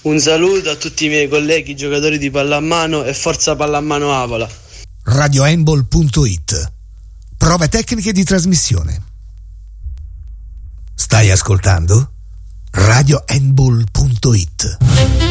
Un saluto a tutti i miei colleghi giocatori di pallamano e forza pallamano Avola. radiohandball.it. Prove tecniche di trasmissione. Stai ascoltando? radiohandball.it.